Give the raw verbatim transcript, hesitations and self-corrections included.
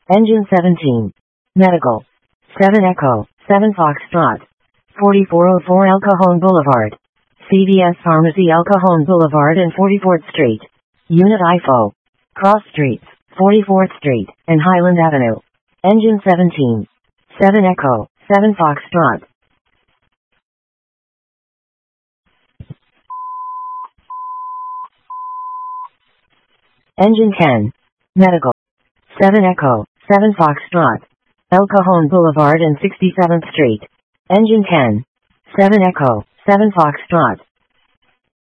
Engine seventeen. Medical. seven Echo, seven Foxtrot. forty-four oh four El Cajon Boulevard. C V S Pharmacy El Cajon Boulevard and forty-fourth Street. Unit I F O. Cross Streets, forty-fourth Street, and Highland Avenue. Engine seventeen. seven Echo, seven Foxtrot. Engine ten. Medical. seven Echo, seven Foxtrot. El Cajon Boulevard and sixty-seventh Street. Engine ten. seven Echo, seven Foxtrot.